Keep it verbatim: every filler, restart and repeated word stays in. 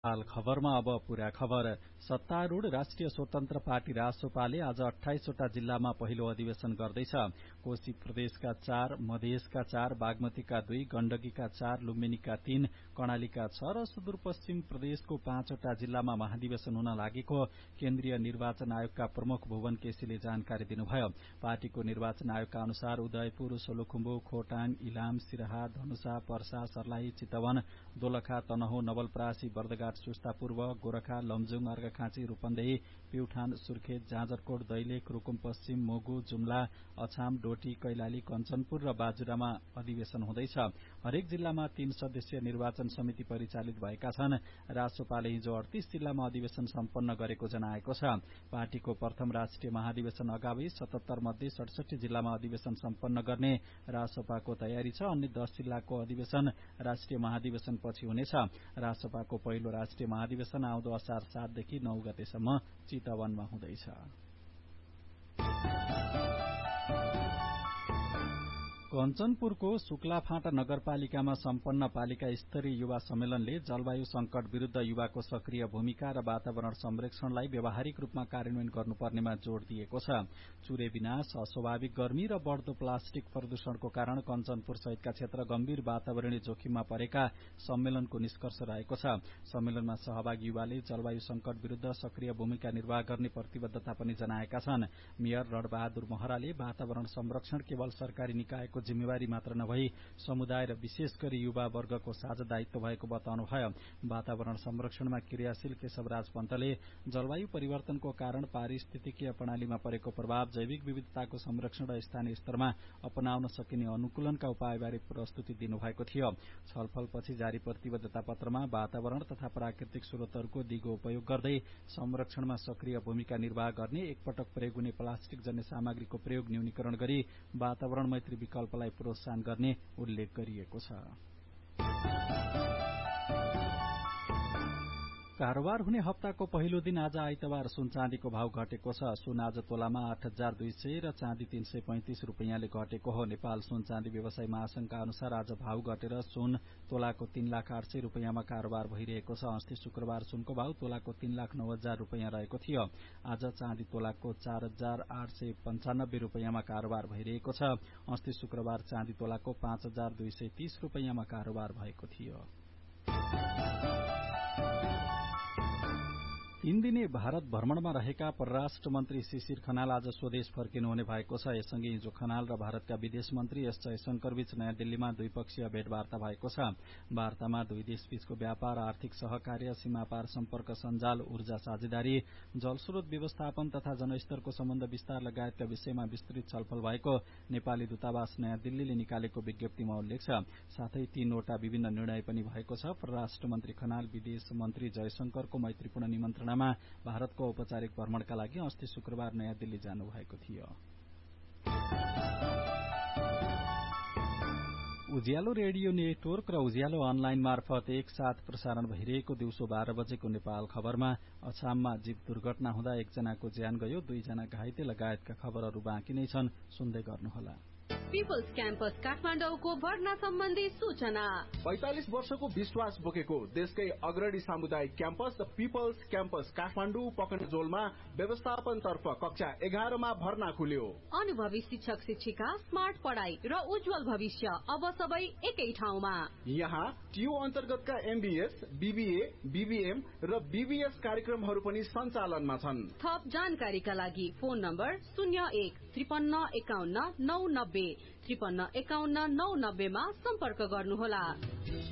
हाल खबरमा अब पूरा खबर। सत्तारूढ़ राष्ट्रिय स्वतन्त्र पार्टी रासोपाले आज अठाइसवटा जिल्लामा पहिलो अधिवेशन गर्दैछ। कोशी प्रदेशका चार, मधेसका चार, बागमतीका दुई, गण्डकीका चार, लुम्बिनीका तीन, कर्णालीका छ र सुदूरपश्चिम प्रदेशको पाँचवटा जिल्लामा महाधिवेशन हुन लागेको केन्द्रीय निर्वाचन आयोगका प्रमुख भुवन केसीले जानकारी दिनुभयो। पार्टीको निर्वाचन आयोगका अनुसार उदयपुर, सोलुखुम्बु, खोटाङ, इलाम, सिराहा, धनुषा, पर्सा, सर्लाही, चितवन, दोलखा, तनहुँ, नवलपरासी, बर्दगाट, सुस्ता पूर्व, गोरखा, लमजुङ, अर्घाखाँची, रूपन्देही, प्युठान, सुर्खेत, जाजरकोट, दैलेख, रुकुम पश्चिम, मोगु, जुम्ला, अछाम, डोटी, कैलाली, कञ्चनपुर र बाजुरामा अधिवेशन हुँदैछ। हरेक जिल्लामा तीन सदस्यीय निर्वाचन समिति परिचालित भएका छन्। रासोपाले हिजो अडतीस जिल्लामा अधिवेशन सम्पन्न गरेको जनाएको छ। पार्टीको प्रथम राष्ट्रिय महाधिवेशन अगावै सतहत्तर मध्ये सडसठी जिल्लामा अधिवेशन सम्पन्न गर्ने रासोपाको तयारी छ। अन्य दश जिल्लाको अधिवेशन राष्ट्रिय महाधिवेशन पछि हुनेछ। रासोपाको पहिलो राष्ट्रिय महाधिवेशन आउँदो असार सातदेखि नौ गतेसम्म चितवनमा हुँदैछ। कञ्चनपुरको शुक्लाफाँटा नगरपालिकामा सम्पन्न पालिका स्तरीय युवा सम्मेलनले जलवायु संकट विरूद्ध युवाको सक्रिय भूमिका र वातावरण संरक्षणलाई व्यावहारिक रूपमा कार्यान्वयन गर्नुपर्नेमा जोड़ दिएको छ। चुरे विनाश, अस्वाभाविक गर्मी र बढ़दो प्लास्टिक प्रदूषणको कारण कञ्चनपुर सहितका क्षेत्र गम्भीर वातावरणीय जोखिममा परेका सम्मेलनको निष्कर्ष रहेको छ। सम्मेलनमा सहभागी युवाले जलवायु संकट विरूद्ध सक्रिय भूमिका निर्वाह गर्ने प्रतिबद्धता पनि जनाएका छन्। मेयर रणबहादुर महराले वातावरण संरक्षण केवल सरकारी निकायको जिम्मेवारी मात्र नभई समुदाय र विशेष गरी युवा वर्गको साझा दायित्व भएको बताउनुभयो। वातावरण संरक्षणमा क्रियाशील केशवराज पन्तले जलवायु परिवर्तनको कारण पारिस्थितिकीय प्रणालीमा परेको प्रभाव, जैविक विविधताको संरक्षण र स्थानीय स्तरमा अपनाउन सकिने अनुकूलनका उपायबारे प्रस्तुति दिनुभएको थियो। छलफलपछि जारी प्रतिबद्धता पत्रमा वातावरण तथा प्राकृतिक स्रोतहरूको दिगो उपयोग गर्दै संरक्षणमा सक्रिय भूमिका निर्वाह गर्ने, एकपटक प्रयोग हुने प्लास्टिक जन्य सामग्रीको प्रयोग न्यूनीकरण गरी वातावरण मैत्री विकल्प लाई प्रोत्साहन गर्ने उल्लेख गरिएको छ। कारोबार हुने हप्ताको पहिलो दिन आज आइतबार सुन चाँदीको भाव घटेको छ। सुन आज तोलामा आठ हजार दुई सय र चाँदी तीन सय पैंतिस रूपियाँले घटेको हो। नेपाल सुन चाँदी व्यवसाय महासंघका अनुसार आज भाव घटेर सुन तोलाको तीन लाख आठ सय रूपियाँमा कारोबार भइरहेको छ। अस्ति शुक्रबार सुनको भाव तोलाको तीन लाख नौ हजार रूपियाँ रहेको थियो। आज चाँदी तोलाको चार हजार आठ सय पञ्चानब्बे रूपियाँमा कारोबार भइरहेको छ। अस्ति शुक्रबार चाँदी तोलाको पाँच हजार दुई सय तीस रूपियाँमा कारोबार भएको थियो। तीन दिने भारत भ्रमणमा रहेका परराष्ट्र मन्त्री शिशिर खनाल आज स्वदेश फर्किनुहुने भएको छ। यससँगै हिजो खनाल र भारतका विदेश मन्त्री एस जयशंकर बीच नयाँ दिल्लीमा द्विपक्षीय भेटवार्ता भएको छ। वार्तामा दुई देशबीचको व्यापार, आर्थिक सहकार्य, सीमापार सम्पर्क सञ्जाल, ऊर्जा साझेदारी, जलस्रोत व्यवस्थापन तथा जनस्तरको सम्बन्ध विस्तार लगायतका विषयमा विस्तृत छलफल भएको नेपाली दूतावास नयाँ दिल्लीले निकालेको विज्ञप्तिमा उल्लेख छ। साथै तीनवटा विभिन्न निर्णय पनि भएको छ। परराष्ट्र मन्त्री खनाल विदेश मन्त्री जयशंकरको मैत्रीपूर्ण निमन्त्रणा भारतको औपचारिक भ्रमणका लागि अस्ति शुक्रबार नयाँ दिल्ली जानुभएको थियो। उज्यालो रेडियो नेटवर्क र उज्यालो अनलाइन मार्फत एकसाथ प्रसारण भइरहेको दिउँसो बाह्र बजेको नेपाल खबरमा अछाममा जीव दुर्घटना हुँदा एकजनाको ज्यान गयो, दुईजना घाइते लगायतका खबरहरू बाँकी नै छन्। सुन्दै गर्नुहोला। पीपल्स क्याम्पस काठमाडौँको भर्ना सम्बन्धी सूचना। पैंतालिस वर्षको विश्वास बोकेको देशकै अग्रणी सामुदायिक क्याम्पस पीपल्स क्याम्पस काठमाडौँ पकनजोलमा व्यवस्थापन तर्फ कक्षा एघारमा भर्ना खुल्यो। अनुभवी शिक्षक शिक्षिका, स्मार्ट पढाइ र उज्जवल भविष्य अब सबै एकै ठाउँमा। यहाँ टियु अन्तर्गतका एमबीएस, बीबीए, बीबीएम र बीबीएस कार्यक्रमहरू पनि सञ्चालनमा छन्। थप जानकारीका लागि फोन नम्बर शून्य एक त्रिपन्न एकाउन्न नौ नब्बे त्रिपन्न एकाउन्न नौ नब्बेमा सम्पर्क गर्नुहोला।